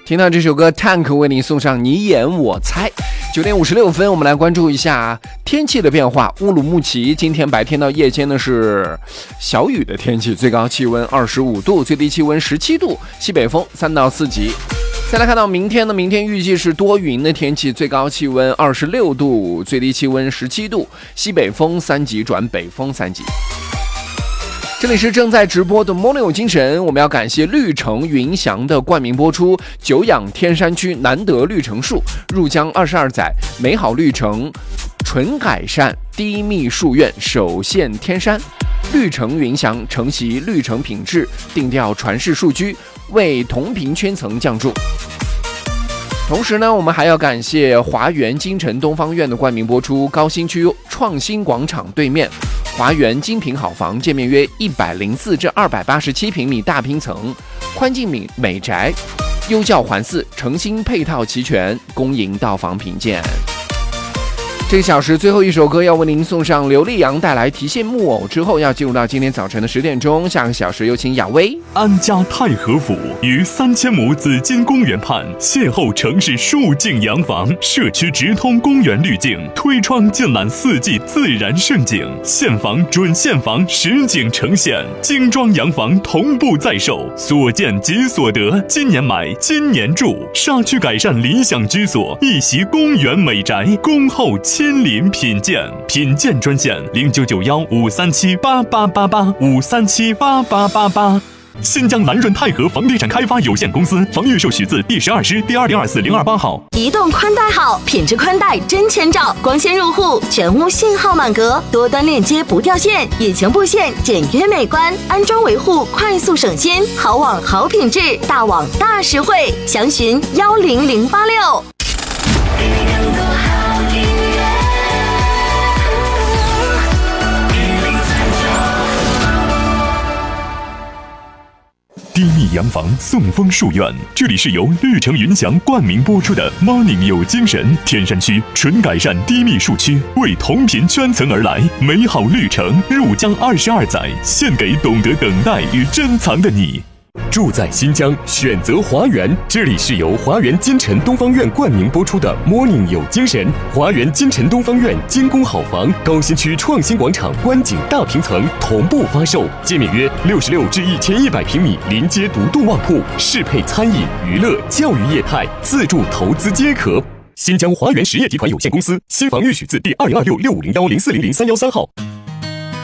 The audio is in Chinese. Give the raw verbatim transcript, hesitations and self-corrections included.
听到这首歌 Tank 为你送上你演我猜。九点五十六分，我们来关注一下天气的变化。乌鲁木齐今天白天到夜间呢是小雨的天气，最高气温二十五度，最低气温十七度，西北风三到四级。再来看到明天呢，明天预计是多云的天气，最高气温二十六度，最低气温十七度，西北风三级转北风三级。这里是正在直播的 Morning 有精神，我们要感谢绿城云翔的冠名播出。久仰天山区难得绿城树，入江二十二载，美好绿城纯改善低密树院，首现天山。绿城云翔承袭绿城品质，定调传世数居，为同频圈层降注。同时呢，我们还要感谢华园金城东方院的冠名播出。高新区创新广场对面，华园精品好房，建面约一百零四至二百八十七平米大拼层，宽进美美宅，优教环伺，诚心配套齐全，公营到房品鉴。这个小时最后一首歌要为您送上刘力扬带来提线木偶，之后要进入到今天早晨的十点钟，下个小时有请亚威。 安家太和府于三千亩紫金公园畔，邂逅城市数景洋房，社区直通公园滤镜，推窗尽览四季自然盛景，现房准现房实景呈现，精装洋房同步在售，所见即所得，今年买今年住，沙区改善理想居所，一席公园美宅，恭候亲临品鉴，品鉴专线零九九幺五三七八八八八五三七八八八八。新疆南润泰和房地产开发有限公司房预售许字第十二师第二零二四零二八号。 移动宽带好，品质宽带真千兆，光纤入户，全屋信号满格，多端链接不掉线，隐形布线简约美观，安装维护快速省心，好网好品质，大网大实惠，详询幺零零八六。 低密洋房送风树院，这里是由绿城云翔冠名播出的 Morning 有精神。天山区纯改善低密树区，为同频圈层而来，美好绿城入江二十二载，献给懂得等待与珍藏的你。 住在新疆，选择华园。这里是由华园金城东方院冠名播出的 Morning 有精神。华园金城东方院精工好房，高新区创新广场观景大平层同步发售，建面约六十六至一千一百平米，临街独栋旺铺，适配餐饮、娱乐、教育业态，自住投资皆可。新疆华园实业集团有限公司新房预许字第二零二六六五零幺零四零零三幺三号。